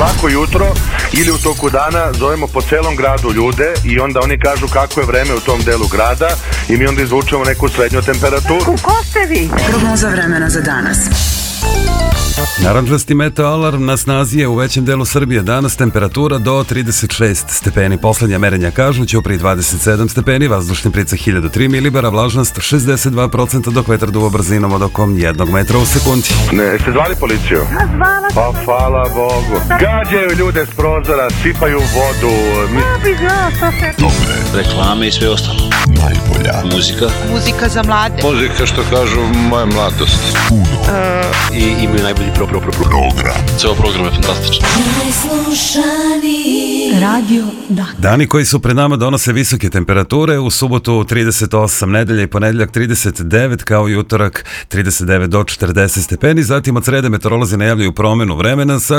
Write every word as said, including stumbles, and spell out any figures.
svako jutro ili u toku dana zovemo po celom gradu ljude i onda oni kažu kako je vreme u tom delu grada i mi onda izvučemo neku srednju temperaturu. Ko ste vi? Prognoza vremena za danas. Narandžasti meteo alarm na snazi je u većem delu Srbije. Danas temperatura do trideset šest stepeni. Poslednja merenja kažu Ćuprije dvadeset sedam stepeni, vazdušni pritisak hiljadu tri milibara, vlažnost šezdeset dva procenta, dok vetar duva brzinom od oko jednog metra u sekundi. Ne, ste zvali policiju? Ja zvala Pa hvala Bogu. Gađaju ljude s prozora, sipaju vodu. Mi... Ja bi znao što se... Dobre. Reklame i sve ostalo. Najbolja. Muzika. Muzika za mlade. Muzika što kažu moja mladost. Puno. Uh, I imaju najbolji pro, pro, pro, pro. program. Ceo program je fantastičan. Radio Da. Dani koji su pred nama donose visoke temperature. U subotu trideset osam, nedelja i ponedeljak trideset devet, kao i utorak trideset devet do četrdeset stepeni. Zatim od srede meteorolozi najavljaju promenu vremena sa